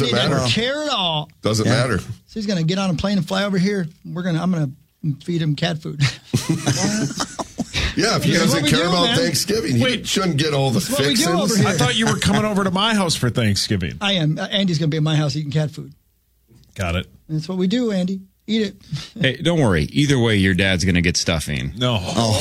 Doesn't Andy matter. doesn't care at all. Doesn't matter. So he's going to get on a plane and fly over here. I'm going to feed him cat food. Yeah, if he This is doesn't what we care do, about man. Thanksgiving, he shouldn't get all the This is what we do over fixins. here. I thought you were coming over to my house for Thanksgiving. I am. Andy's going to be at my house eating cat food. Got it. That's what we do, Andy. Eat it. Hey, don't worry. Either way, your dad's going to get stuffing. No.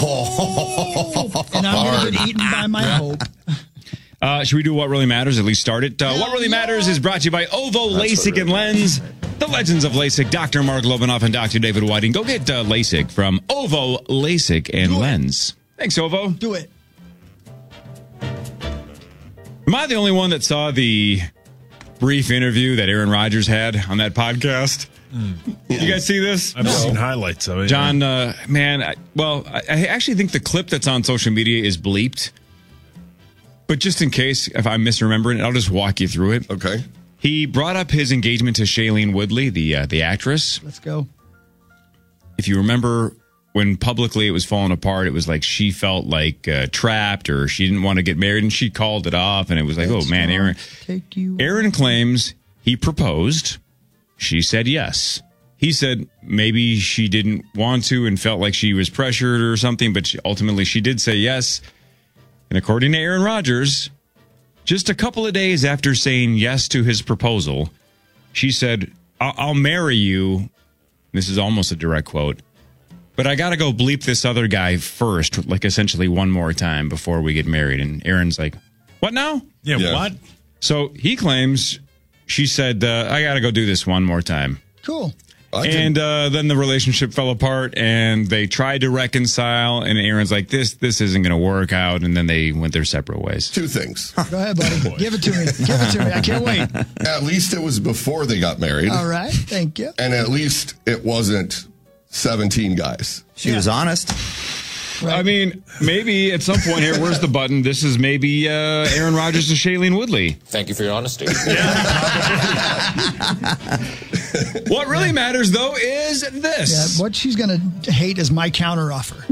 And I'm going to get eaten by my hope. Should we do What Really Matters? At least start it. What Really Matters is brought to you by OVO LASIK and Lens. The Legends of LASIK, Dr. Mark Lovinoff and Dr. David Whiting. Go get LASIK from OVO LASIK and Lens. Thanks, OVO. Do it. Am I the only one that saw the brief interview that Aaron Rodgers had on that podcast? You guys see this? I've seen highlights of it. John, man, I actually think the clip that's on social media is bleeped. But just in case, if I'm misremembering it, I'll just walk you through it. Okay. He brought up his engagement to Shailene Woodley, the actress. Let's go. If you remember, when publicly it was falling apart, it was like she felt like trapped or she didn't want to get married, and she called it off. And it was like, oh, man, Aaron. Aaron claims he proposed. She said yes. He said maybe she didn't want to and felt like she was pressured or something, but ultimately she did say yes. And according to Aaron Rodgers, just a couple of days after saying yes to his proposal, she said, I'll marry you. This is almost a direct quote. But I got to go bleep this other guy first, like essentially one more time before we get married. And Aaron's like, what now? Yeah. What? So he claims she said, I got to go do this one more time. Cool. And then the relationship fell apart and they tried to reconcile. And Aaron's like, this isn't going to work out. And then they went their separate ways. Two things. Go ahead, buddy. Give it to me. Give it to me. I can't wait. At least it was before they got married. All right. Thank you. And at least it wasn't 17 guys. She was honest. Right. I mean, maybe at some point here, where's the button? This is maybe Aaron Rodgers and Shailene Woodley. Thank you for your honesty. What really matters, though, is this. Yeah, what she's going to hate is my counteroffer.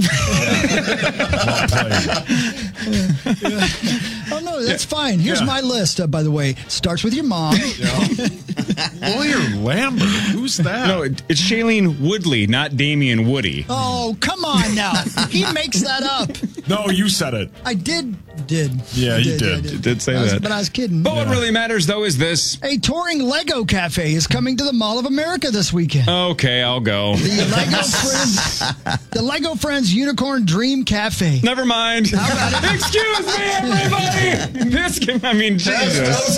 Oh, no, that's fine. Here's my list, by the way. Starts with your mom. Lawyer Lambert? Who's that? No, it's Shailene Woodley, not Damian Woody. Oh, come on now. He makes that up. No, you said it. I did. Yeah, you did. You did say that. But I was kidding. But what really matters, though, is this. A touring Lego cafe is coming to the Mall of America this weekend. Okay, I'll go. The Lego Friends Unicorn Dream Cafe. Never mind. Excuse me, everybody. Jesus.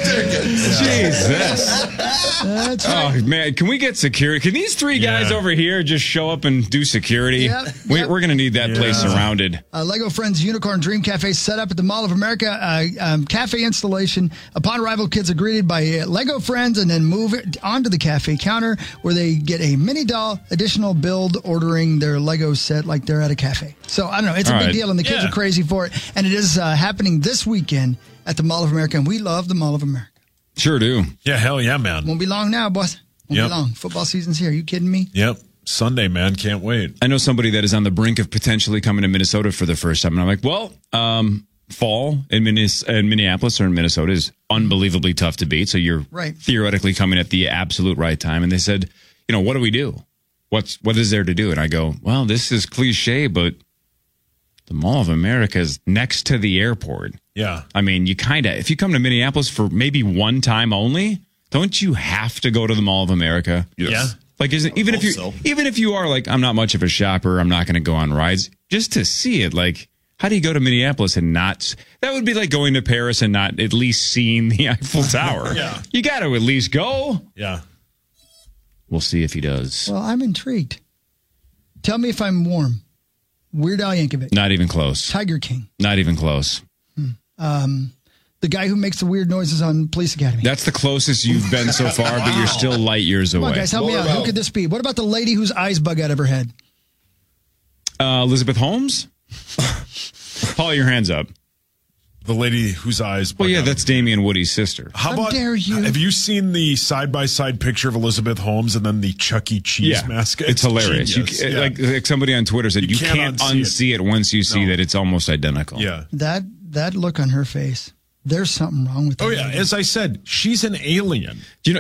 Jesus. That's right. Oh, man. Can we get security? Can these three guys over here just show up and do security? Yep. We're going to need that place surrounded. Lego Friends Unicorn Dream Cafe set up at the Mall of America. Cafe installation. Upon arrival, kids are greeted by Lego Friends and then move onto the cafe counter where they get a mini doll, additional build, ordering their Lego set like they're at a cafe. So, I don't know. It's a big deal, and the kids are crazy for it. And it is happening this weekend at the Mall of America, and we love the Mall of America. Sure do. Yeah, hell yeah, man. Won't be long now, boss. Won't be long. Football season's here. Are you kidding me? Yep. Sunday, man. Can't wait. I know somebody that is on the brink of potentially coming to Minnesota for the first time. And I'm like, well, fall in Minneapolis or in Minnesota is unbelievably tough to beat. So you're theoretically coming at the absolute right time. And they said, what do we do? What is there to do? And I go, well, this is cliche, but the Mall of America is next to the airport. Yeah. I mean, if you come to Minneapolis for maybe one time only, don't you have to go to the Mall of America? Yes. Yeah. Like, even if you are like, I'm not much of a shopper, I'm not going to go on rides, just to see it. Like, how do you go to Minneapolis and not? That would be like going to Paris and not at least seeing the Eiffel Tower. Yeah. You got to at least go. Yeah. We'll see if he does. Well, I'm intrigued. Tell me if I'm warm. Weird Al Yankovic. Not even close. Tiger King. Not even close. The guy who makes the weird noises on Police Academy. That's the closest you've been so far, but you're still light years away. Come on, guys, help me out. Who could this be? What about the lady whose eyes bug out of her head? Elizabeth Holmes? Paul, your hands up. The lady whose eyes... Well, yeah, that's Damian Woody's sister. How about, dare you? Have you seen the side-by-side picture of Elizabeth Holmes and then the Chuck E. Cheese mask? It's hilarious. Like somebody on Twitter said, you can't unsee it once you see that it's almost identical. Yeah. That look on her face. There's something wrong with that. Oh, yeah. As I said, she's an alien. Do